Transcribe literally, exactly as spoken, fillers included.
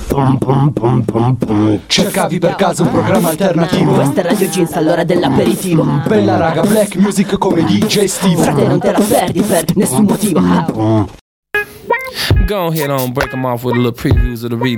Cercavi per caso un programma alternativo? Questa è Radio Jeans all'ora dell'aperitivo. Bella raga, black music come D J Steve. Frate, non te la perdi per nessun motivo. Go ahead on, break them off with a little previews of the remix.